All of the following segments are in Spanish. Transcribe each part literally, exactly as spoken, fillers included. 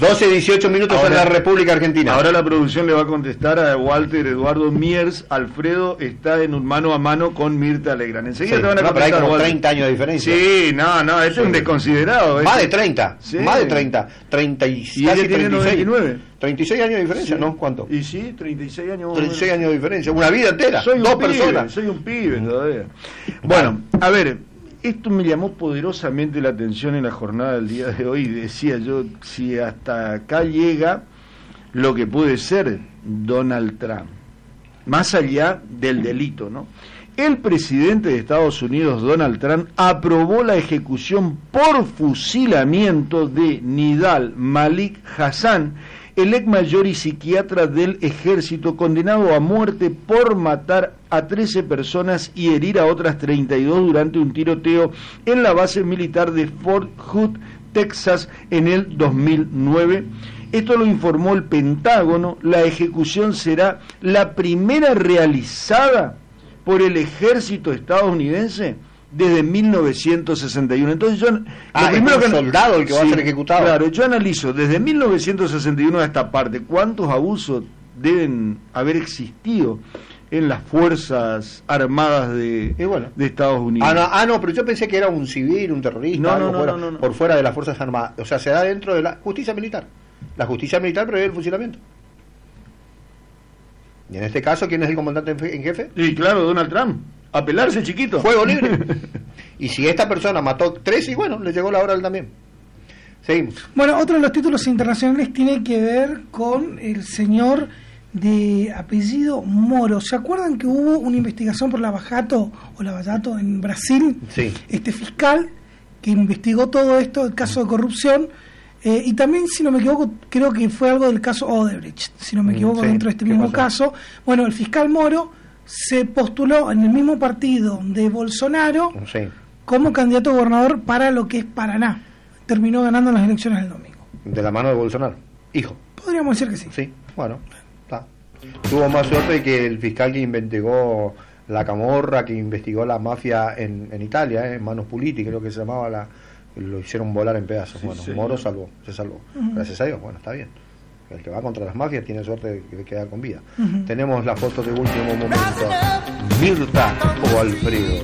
doce dieciocho minutos ahora, en la República Argentina. Ahora la producción le va a contestar a Walter Eduardo Miers. Alfredo está en un mano a mano con Mirta Legrand. Enseguida sí, te van a no, pero hay como Walter. treinta años de diferencia. Sí, no, no, este sí. es un desconsiderado. Más este. de treinta, sí. más de treinta. treinta y, y ella tiene noventa y nueve. treinta y seis años de diferencia, sí. ¿no? ¿Cuánto? Y sí, treinta y seis años. treinta y seis años de diferencia, una vida entera, soy dos pibe, personas. Soy un pibe todavía. Bueno, a ver, esto me llamó poderosamente la atención en la jornada del día de hoy. Decía yo, si hasta acá llega lo que puede ser Donald Trump, más allá del delito, ¿no? El presidente de Estados Unidos, Donald Trump, aprobó la ejecución por fusilamiento de Nidal Malik Hasan, el ex mayor y psiquiatra del ejército, condenado a muerte por matar a trece personas y herir a otras treinta y dos durante un tiroteo en la base militar de Fort Hood, Texas, en el dos mil nueve. Esto lo informó el Pentágono. La ejecución será la primera realizada por el ejército estadounidense desde mil novecientos sesenta y uno. Entonces yo, ah, lo primero es un que soldado el que sí, va a ser ejecutado. Claro, yo analizo desde mil novecientos sesenta y uno a esta parte cuántos abusos deben haber existido en las fuerzas armadas de, bueno. de Estados Unidos. Ah no, ah, no, pero yo pensé que era un civil, un terrorista, no, algo no, no, fuera, no, no, no. por fuera de las fuerzas armadas. O sea, se da dentro de la justicia militar. La justicia militar prevé el fusilamiento. Y en este caso, ¿quién es el comandante en jefe? Sí, claro, Donald Trump. Apelarse, chiquito. Fuego libre. Y si esta persona mató tres, y bueno, le llegó la hora a él también. Seguimos. Bueno, otro de los títulos internacionales tiene que ver con el señor de apellido Moro. ¿Se acuerdan que hubo una investigación por Lavajato o Lavallato en Brasil? Sí. Este fiscal que investigó todo esto, el caso de corrupción. Eh, y también, si no me equivoco, creo que fue algo del caso Odebrecht, si no me equivoco, sí, dentro de este mismo pasó? caso. Bueno, el fiscal Moro se postuló en el mismo partido de Bolsonaro sí. como candidato a gobernador para lo que es Paraná. Terminó ganando las elecciones del domingo. De la mano de Bolsonaro, hijo. Podríamos decir que sí. Sí, bueno, está. Tuvo más suerte que el fiscal que investigó la camorra, que investigó la mafia en, en Italia, eh, en Manos Puliti, creo que se llamaba la... Lo hicieron volar en pedazos. Sí, bueno, sí. Moro salvó, se salvó. Uh-huh. Gracias a Dios, bueno, está bien. El que va contra las mafias tiene suerte de quedar con vida. Uh-huh. Tenemos la foto de último momento. Mirta o Alfredo.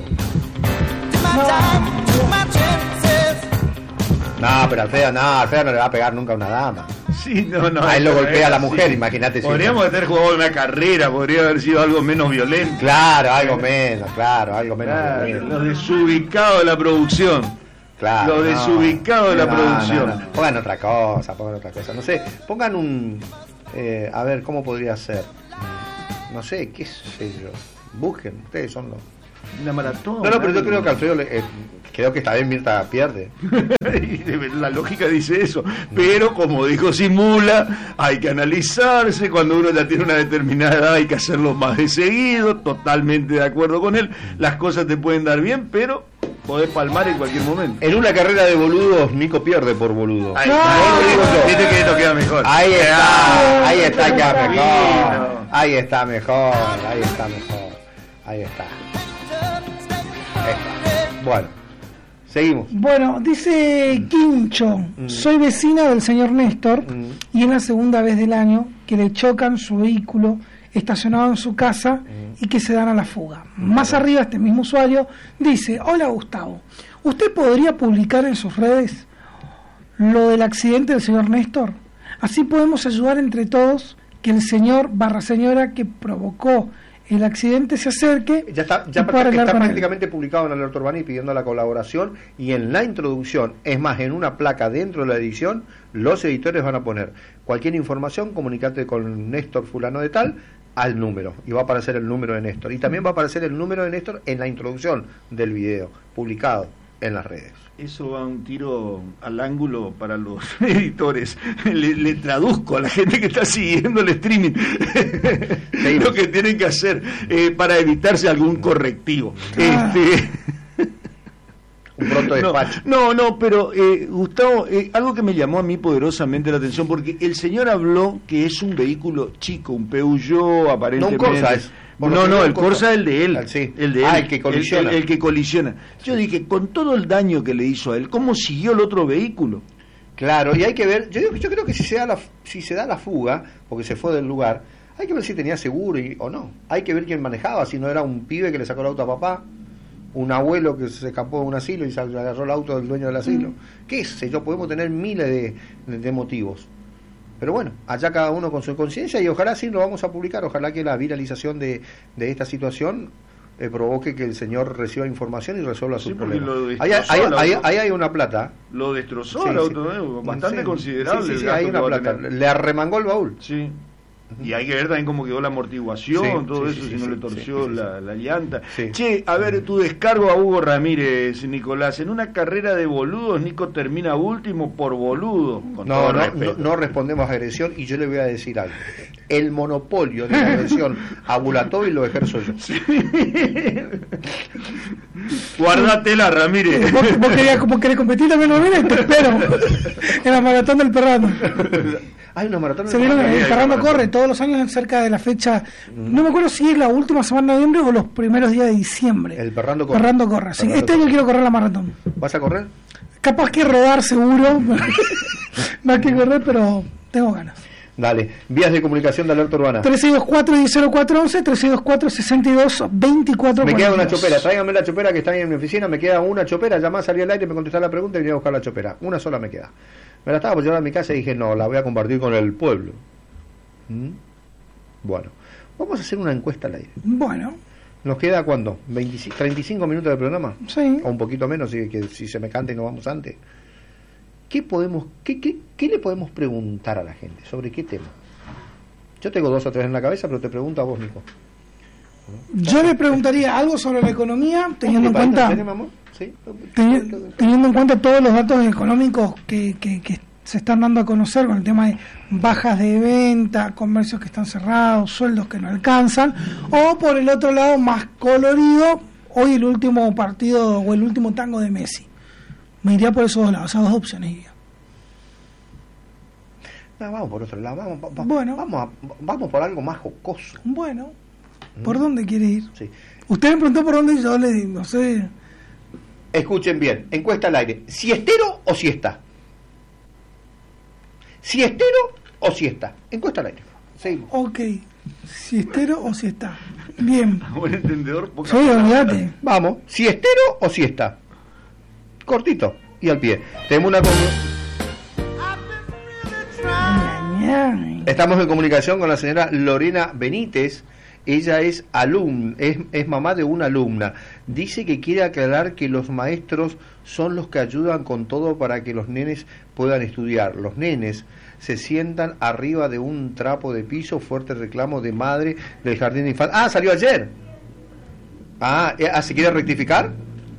No, no pero Alfredo no, Alfredo no le va a pegar nunca a una dama. Sí, no, no. A él lo golpea a la mujer, sí. Imagínate. Podríamos si haber jugado una carrera, podría haber sido algo menos violento. Claro, algo menos, claro, algo menos claro, violento. Lo desubicado de la producción. Claro, lo desubicado no, de la no, producción. No, no. Pongan otra cosa, pongan otra cosa. No sé, pongan un... Eh, a ver, ¿cómo podría ser? No sé, qué sé yo. Busquen, ustedes son los... Una maratón. No, no, pero yo creo que Alfredo... Le, eh, creo que esta vez Mirta pierde. La lógica dice eso. Pero, como dijo Simula, hay que analizarse. Cuando uno ya tiene una determinada edad hay que hacerlo más de seguido. Totalmente de acuerdo con él. Las cosas te pueden dar bien, pero... podés palmar en cualquier momento. En una carrera de boludos, Nico pierde por boludo. Ahí, no, no, viste que esto queda mejor. Ahí está, ahí está, queda mejor. Ahí está mejor, ahí está mejor. Ahí está. Bueno, seguimos. Bueno, dice Quincho, mm. soy vecina del señor Néstor mm. y es la segunda vez del año que le chocan su vehículo estacionado en su casa mm. y que se dan a la fuga. Mm. Más arriba, este mismo usuario dice: hola Gustavo, ¿usted podría publicar en sus redes lo del accidente del señor Néstor? Así podemos ayudar entre todos que el señor barra señora que provocó el accidente se acerque. Ya está, ya está, está prácticamente publicado en Alerta Urbana y pidiendo la colaboración, y en la introducción, es más, en una placa dentro de la edición, los editores van a poner cualquier información, comunicate con Néstor fulano de tal, al número, y va a aparecer el número de Néstor, y también va a aparecer el número de Néstor en la introducción del video, publicado en las redes. Eso va un tiro al ángulo para los editores. Le, le traduzco a la gente que está siguiendo el streaming lo que tienen que hacer eh, para evitarse algún correctivo. Ah. Este... un pronto despacho. No, no, no, pero eh, Gustavo, eh, algo que me llamó a mí poderosamente la atención, porque el señor habló que es un vehículo chico, un Peugeot aparentemente. No, un Corsa es. No, no, el Corsa es el de él. Sí. El de él. Ah, el que colisiona. El, el, el que colisiona. Yo dije, con todo el daño que le hizo a él, ¿cómo siguió el otro vehículo? Claro, y hay que ver, yo, yo creo que si se da la, si se da la fuga, porque se fue del lugar, hay que ver si tenía seguro y, o no. Hay que ver quién manejaba, si no era un pibe que le sacó el auto a papá, un abuelo que se escapó de un asilo y se agarró el auto del dueño del asilo. Mm. ¿Qué sé yo? Podemos tener miles de, de, de motivos. Pero bueno, allá cada uno con su conciencia y ojalá sí lo vamos a publicar, ojalá que la viralización de, de esta situación eh, provoque que el señor reciba información y resuelva sus sí, problemas. Ahí, ahí, ahí, ahí hay una plata. Lo destrozó sí, el auto, sí. bastante sí, considerable. Sí, sí, sí hay una plata. Le arremangó el baúl. Sí. Y hay que ver también cómo quedó la amortiguación, sí, todo sí, eso, sí, si sí, no sí, le torció sí, sí, la, la llanta. Sí. Che, a ver, tu descargo a Hugo Ramírez, Nicolás. En una carrera de boludos, Nico termina último por boludo. Con no, no, no, no respondemos a agresión y yo le voy a decir algo. El monopolio de la agresión a Bulatov lo ejerzo yo. Sí. Guárdatela, Ramírez. Vos, vos querías, vos querés competir también, Ramírez, te espero. En la maratón del Perrano. Hay una maratón. Se vieron, el Perrano corre todos los años cerca de la fecha, mm. no me acuerdo si es la última semana de noviembre o los primeros días de diciembre. El Perrano corre. Perrano corre, sí. Perrando este año corre. quiero correr la maratón. ¿Vas a correr? Capaz que rodar seguro, más que correr, pero tengo ganas. Dale, vías de comunicación de Alerta Urbana. tres seis dos cuatro, uno cero cuatro uno uno, tres seis dos cuatro, seis dos, dos cuatro. Me queda una chopera, tráigame la chopera que está ahí en mi oficina, me queda una chopera, llamá, salí al aire, me contestá la pregunta y vine a buscar la chopera. Una sola me queda. Me la estaba por llevar a mi casa y dije, no, la voy a compartir con el pueblo. ¿Mm? Bueno, vamos a hacer una encuesta al aire. Bueno. ¿Nos queda cuándo? veinticinco, treinta y cinco minutos de programa? Sí. O un poquito menos, si, que, si se me canta y nos vamos antes. ¿Qué podemos, qué, qué, qué le podemos preguntar a la gente? ¿Sobre qué tema? Yo tengo dos o tres en la cabeza, pero te pregunto a vos, Nico. Yo le preguntaría algo sobre la economía, teniendo en cuenta ¿Sí? teni, teniendo en cuenta todos los datos económicos que, que, que se están dando a conocer con el tema de bajas de venta, comercios que están cerrados, sueldos que no alcanzan, o por el otro lado, más colorido, hoy el último partido o el último tango de Messi. Me iría por esos dos lados, esas dos opciones iría. No, vamos por otro lado, vamos, vamos, bueno. vamos, a, vamos por algo más jocoso. Bueno, ¿por mm. dónde quiere ir? Sí. Usted me preguntó por dónde, yo le digo, no sé. Escuchen bien, encuesta al aire, ¿siestero o siesta? ¿Siestero o siesta? Encuesta al aire. Seguimos. Ok, siestero o siesta. Bien. Buen entendedor. Sí, olvídate. Vamos, ¿siestero o siesta? Cortito y al pie. Tenemos una... Estamos en comunicación con la señora Lorena Benítez. Ella es alumna, es, es mamá de una alumna. Dice que quiere aclarar que los maestros son los que ayudan con todo para que los nenes puedan estudiar. Los nenes se sientan arriba de un trapo de piso, fuerte reclamo de madre del jardín de infantes. Ah, salió ayer. Ah, ¿se quiere rectificar?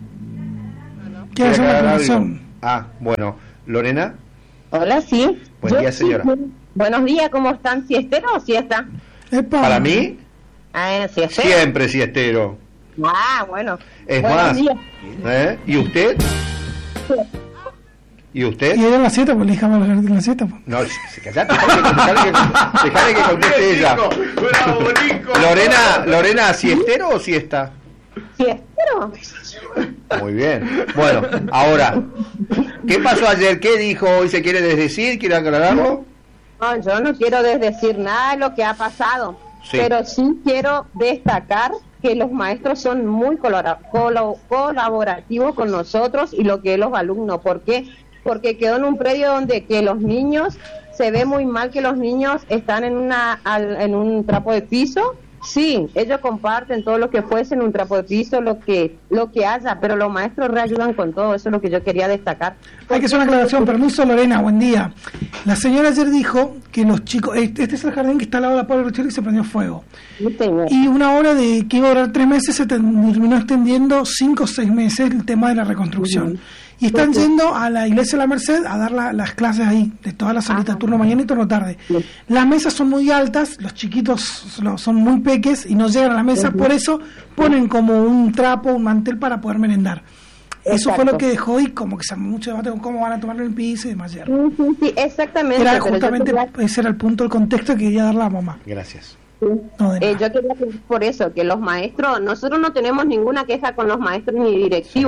¿Quiere hacer una aclaración? Ah, bueno. Lorena. Hola, sí. Buen Yo día, señora. Sí. Buenos días, ¿cómo están? ¿Siestero o siesta? Epa. Para mí, ah, ¿siestero? siempre siestero. Ah, bueno. Es Buenos más, días. ¿eh? ¿Y usted? Sí. ¿Y usted? Y era en la siesta, pues le dejamos hablar de la siesta. Pues. No, se callate, dejale que, dejale que conteste ella. Bravo, Nico. Lorena, Lorena, ¿siestero o siesta? ¿Siestero? Muy bien. Bueno, ahora, ¿qué pasó ayer? ¿Qué dijo hoy? ¿Se quiere desdecir? ¿Quiere aclararlo? No, yo no quiero desdecir nada de lo que ha pasado, sí. Pero sí quiero destacar que los maestros son muy colora- colo- colaborativos con nosotros y lo que es los alumnos. ¿Por qué? Porque quedó en un predio donde que los niños, se ve muy mal que los niños están en una al, en un trapo de piso. Sí, ellos comparten todo lo que fuese en un trapo de piso, lo que lo que haya, pero los maestros reayudan con todo, eso es lo que yo quería destacar. Hay que hacer una aclaración, permiso Lorena, buen día. La señora ayer dijo que los chicos, este es el jardín que está al lado de la Pablo Rochelle y se prendió fuego. Sí, señor. Y una hora de que iba a durar tres meses se terminó extendiendo cinco o seis meses el tema de la reconstrucción. Uh-huh. Y están uh-huh. yendo a la iglesia de la Merced a dar la, las clases ahí, de todas las salitas, uh-huh. turno mañana y turno tarde. Uh-huh. Las mesas son muy altas, los chiquitos son muy peques y no llegan a la mesa, uh-huh. por eso ponen como un trapo, un mantel para poder merendar. Exacto. Eso fue lo que dejó y como que se armó mucho debate con cómo van a tomarlo en el piso y demás. Sí, sí, sí, exactamente. Era justamente, quería... ese era el punto, el contexto que quería dar la mamá. Gracias. Sí. No, eh, yo quería decir por eso, que los maestros, nosotros no tenemos ninguna queja con los maestros ni directivos,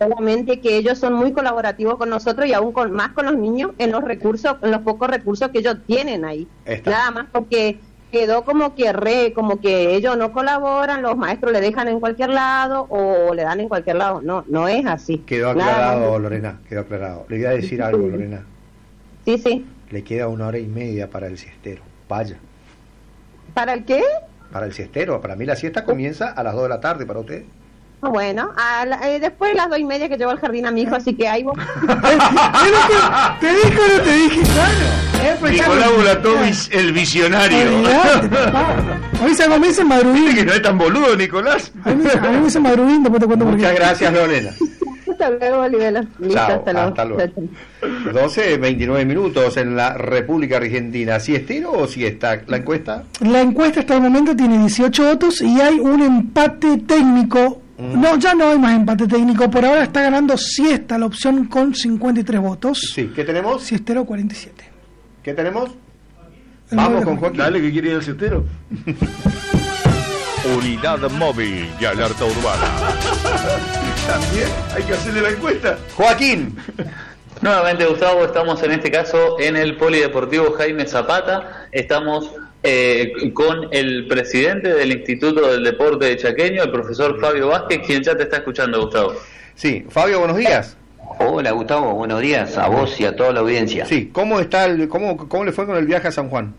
solamente que ellos son muy colaborativos con nosotros y aún con más con los niños en los recursos, en los pocos recursos que ellos tienen ahí. Está. Nada más porque quedó como que re, como que ellos no colaboran, los maestros le dejan en cualquier lado o le dan en cualquier lado. No, no es así. Quedó aclarado, Lorena, quedó aclarado. Le voy a decir algo, Lorena. Sí, sí. Le queda una hora y media para el siestero. Vaya. ¿Para el qué? Para el siestero. Para mí la siesta comienza a las dos de la tarde, para usted. Bueno, a la, eh, después de las dos y media que llevo al jardín a mi hijo, así que ahí vos. ¿Te dije o no te dije? Claro. Nicolás Bulatovic, el visionario. Olvidate, papá. A mí se me dice madruguín. Que no es tan boludo, Nicolás. A mí, a mí me dice madruguín, después te cuento por qué. Muchas gracias, Lorena. Hasta luego, Olivela. Listo, Chao, hasta luego. hasta luego. doce, veintinueve minutos en la República Argentina. ¿Siestero o siesta? ¿La encuesta? La encuesta hasta el momento tiene dieciocho votos y hay un empate técnico. Mm. No, ya no hay más empate técnico. Por ahora está ganando siesta la opción con cincuenta y tres votos. Sí, ¿qué tenemos? Siestero cuarenta y siete. ¿Qué tenemos? El Vamos con Joaquín. Dale, que quiere ir al siestero. Unidad móvil y alerta urbana. También hay que hacerle la encuesta. Joaquín. Nuevamente, Gustavo, estamos en este caso en el Polideportivo Jaime Zapata. Estamos eh, con el presidente del Instituto del Deporte de Chaqueño, el profesor Fabio Vázquez, quien ya te está escuchando, Gustavo. Sí, Fabio, buenos días. Hola, Gustavo, buenos días a vos y a toda la audiencia. Sí, ¿cómo está el, cómo, cómo le fue con el viaje a San Juan?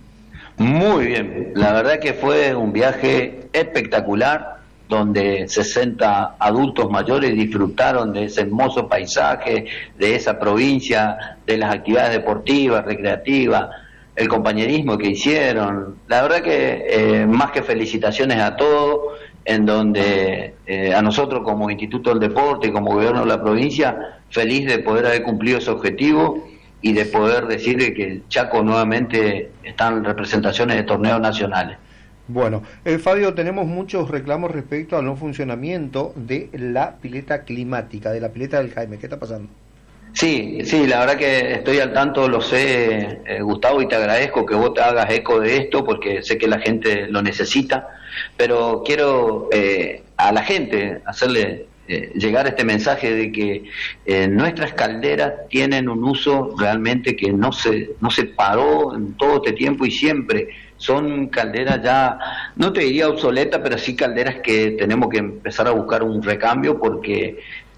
Muy bien, la verdad que fue un viaje espectacular, donde sesenta adultos mayores disfrutaron de ese hermoso paisaje, de esa provincia, de las actividades deportivas, recreativas, el compañerismo que hicieron. La verdad que eh, más que felicitaciones a todos, en donde eh, a nosotros como Instituto del Deporte y como gobierno de la provincia, feliz de poder haber cumplido ese objetivo y de poder decirle que Chaco nuevamente están en representaciones de torneos nacionales. Bueno, eh, Fabio, tenemos muchos reclamos respecto al no funcionamiento de la pileta climática, de la pileta del Jaime. ¿Qué está pasando? Sí, sí, la verdad que estoy al tanto, lo sé, eh, Gustavo, y te agradezco que vos te hagas eco de esto, porque sé que la gente lo necesita, pero quiero eh, a la gente hacerle eh, llegar este mensaje de que eh, nuestras calderas tienen un uso realmente que no se, no se paró en todo este tiempo y siempre. Son calderas ya, no te diría obsoletas, pero sí calderas que tenemos que empezar a buscar un recambio porque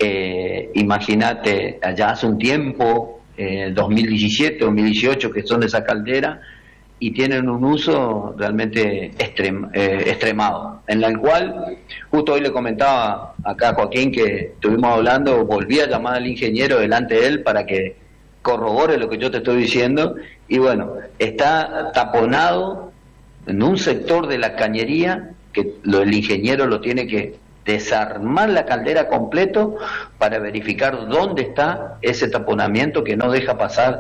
eh, imagínate, allá hace un tiempo, eh, dos mil diecisiete, dos mil dieciocho, que son de esa caldera y tienen un uso realmente extrem, eh, extremado, en la cual, justo hoy le comentaba acá a Joaquín que estuvimos hablando, volví a llamar al ingeniero delante de él para que corrobore lo que yo te estoy diciendo, y bueno, está taponado en un sector de la cañería que lo, el ingeniero lo tiene que desarmar la caldera completo para verificar dónde está ese taponamiento que no deja pasar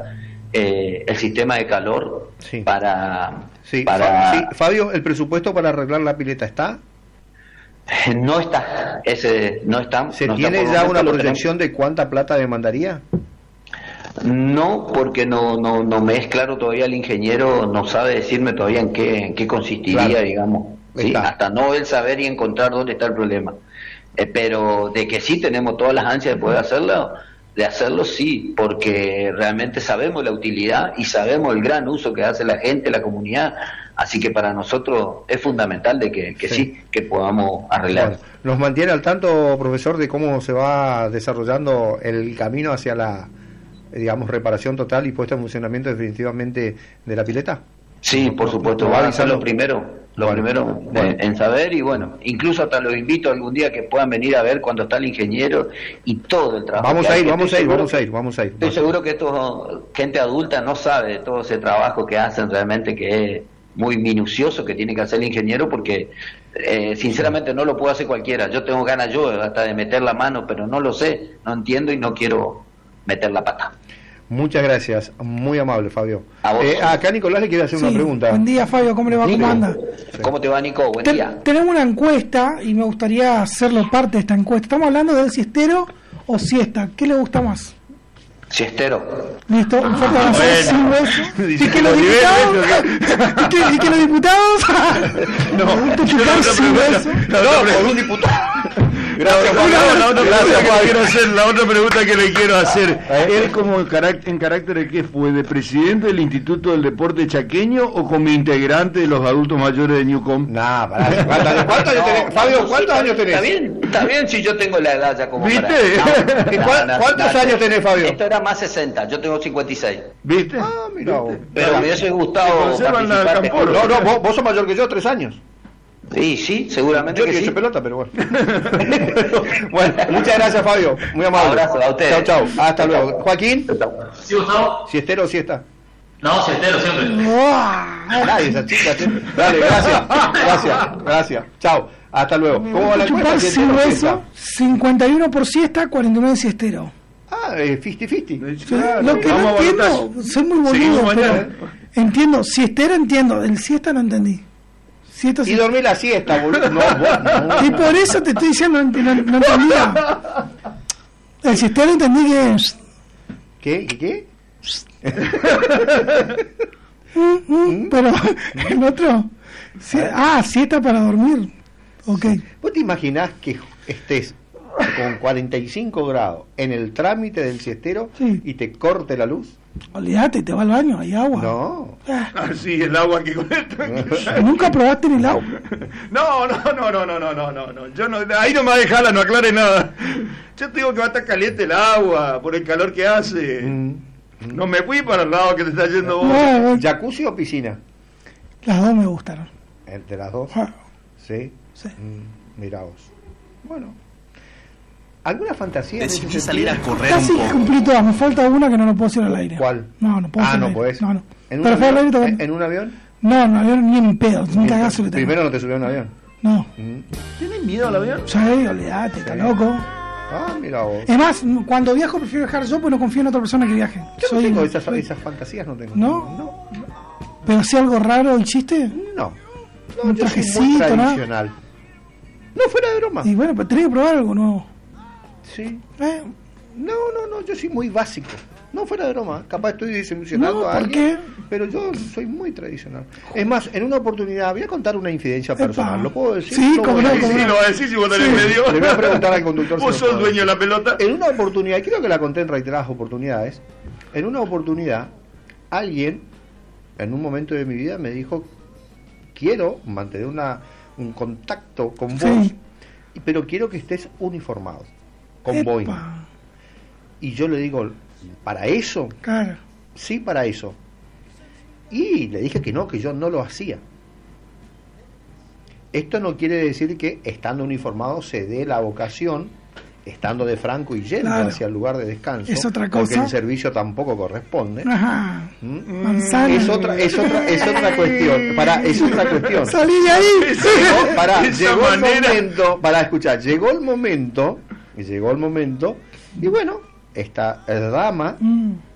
eh, el sistema de calor. Sí. para, sí. para... Sí. Fabio, ¿el presupuesto para arreglar la pileta está? No está, ese no está. ¿Se no tiene está ya una momento, proyección de cuánta plata demandaría? No, porque no, no, no me es claro todavía, el ingeniero no sabe decirme todavía en qué, en qué consistiría, claro, digamos, ¿sí? Hasta no él saber y encontrar dónde está el problema. Eh, pero de que sí tenemos todas las ansias de poder hacerlo, de hacerlo sí, porque realmente sabemos la utilidad y sabemos el gran uso que hace la gente, la comunidad, así que para nosotros es fundamental de que, que sí. sí, que podamos arreglar. Bueno, ¿nos mantiene al tanto, profesor, de cómo se va desarrollando el camino hacia la, digamos, reparación total y puesta en funcionamiento definitivamente de la pileta? Sí, por supuesto, va a ser lo primero, lo bueno, primero bueno. En, en saber, y bueno, incluso hasta los invito algún día que puedan venir a ver cuando está el ingeniero y todo el trabajo. Vamos a ir, vamos a ir, vamos a ir, vamos a ir. Estoy seguro que esto, gente adulta no sabe de todo ese trabajo que hacen realmente, que es muy minucioso, que tiene que hacer el ingeniero, porque eh, sinceramente no lo puede hacer cualquiera. Yo tengo ganas yo hasta de meter la mano, pero no lo sé, no entiendo y no quiero meter la pata. Muchas gracias, muy amable, Fabio. A vos, eh, acá Nicolás le quiere hacer sí, una pregunta. Buen día, Fabio, ¿cómo le va? Nico, ¿Cómo anda? ¿Cómo te va, Nico? Buen Te, día. Tenemos una encuesta y me gustaría hacerlo parte de esta encuesta. Estamos hablando del siestero o siesta. ¿Qué le gusta más? Siestero. Listo, un fuerte abrazo. Bueno. Sí, y que los diputados y, que, y que los diputados no, me gusta chupar sin beso. No, no, por un diputado. Gracias, No, Fabio. no, la otra Gracias, pregunta que le Fabio. quiero hacer, la otra pregunta que le quiero hacer. ¿Eh? ¿Él como en carácter, en carácter de qué fue? ¿De presidente del Instituto del Deporte Chaqueño o como integrante de los adultos mayores de Newcom? Nah, pará, ¿cuántos años, cuántos años tenés? No, Fabio, no, ¿cuántos sí, años tenés? Está bien, está bien si yo tengo la edad ya como ¿Viste? para... ¿Y cuál- cuántos años tenés, Fabio? Esto era más sesenta, yo tengo cincuenta y seis. ¿Viste? Ah, mira vos. Pero me hubiese gustado Se conservan la participar. Camporo. No, no, vos, vos sos mayor que yo, tres años. Sí, sí, seguramente Yo que ni he sí. hecho pelota, pero bueno. Bueno, muchas gracias, Fabio. Muy amable. Abrazo a ustedes. Chau, chau. Hasta luego. Joaquín, ¿Sí, Gustavo? siestero o siesta. No, siestero siempre. Nadie, esa chica. che. Dale, gracias. Gracias, gracias. Chao. Hasta luego. ¿Cómo va la encuesta? Chupar ¿Siestero sin o hueso, siesta? cincuenta y uno por siesta, cuarenta y nueve siestero. Ah, eh, cincuenta cincuenta. Claro, Lo que no vamos a entiendo, votar. soy muy Seguimos boludo, mañana. pero entiendo, siestero entiendo, el siesta no entendí. Siesta, Y siesta. dormí la siesta, boludo. No, vos, no. Y por eso te estoy diciendo, no, ent- no- no entendía. El siestero entendí que es. ¿Qué? ¿Qué? ¿Qué? mm, mm, pero el otro. si- ah, siesta para dormir. Ok. ¿Vos te imaginás que estés con cuarenta y cinco grados en el trámite del siestero Sí. y te corte la luz? Olvídate, te va al baño, hay agua. No. Ah, Ah, sí, el agua que conecta. Nunca probaste ni el agua. No, no, no, no, no, no, no, no, no. Yo no, ahí no me va a dejarla, no aclare nada. Yo te digo que va a estar caliente el agua por el calor que hace. Mm. No me fui para el lado que te está yendo vos. No, no, ¿Jacuzzi o piscina? las dos me gustaron. Entre las dos. Ah, Sí. sí. Mm, Mirá vos. Bueno. ¿Alguna fantasía? en Decidí ese salir a sentido? correr un Casi poco. cumplí todas, me falta una que no lo puedo hacer al aire. ¿Cuál? No, no puedo Ah, hacer no al aire. podés. No, no. ¿En un, Pero fue al aire avión? también. ¿En, en un avión? No, no, avión ni en pedo, un cagazo le tengo. Primero no te subió a un avión. No. Mm. ¿Tienes miedo al avión? Sí, olvídate, está loco. Ah, mira vos. Es más, cuando viajo prefiero viajar yo, pues no confío en otra persona que viaje. Yo no Soy- tengo esas, esas fantasías, no tengo. ¿No? No. Pero si algo raro y chiste. No. Un No, yo soy muy trajecito, ¿no? tradicional. No, fuera de broma. Y bueno, pero tenés que probar algo nuevo. Sí. ¿Eh? No, no, no, yo soy muy básico. No, fuera de broma. Capaz estoy desilusionando No, a ¿por alguien. qué? Pero yo soy muy tradicional. Es más, en una oportunidad, voy a contar una infidencia Epa. personal. ¿Lo puedo decir? Sí, Lo cómo voy a no, Sí, decir. cómo sí, no. lo va a decir si vos tenés Sí. medio. Le voy a preguntar al conductor si Vos lo sos puedo dueño de decir. la pelota. En una oportunidad, creo que la conté en reiteradas oportunidades, en una oportunidad, alguien, en un momento de mi vida, me dijo, quiero mantener una, un contacto con vos, Sí. pero quiero que estés uniformado, con Epa. Boeing. Y yo le digo, ¿para eso? Claro. Sí, para eso. Y le dije que no, que yo no lo hacía. Esto no quiere decir que estando uniformado se dé la vocación, estando de franco y yendo Claro. hacia el lugar de descanso, Es otra porque cosa. el servicio tampoco corresponde. Ajá. ¿Mm? Manzana. Es otra, es otra, es otra cuestión. Para, es otra cuestión. Salí de ahí. Llegó, pará, De esa llegó el manera. momento, para escuchar, llegó el momento, y llegó el momento, y bueno, esta dama Mm.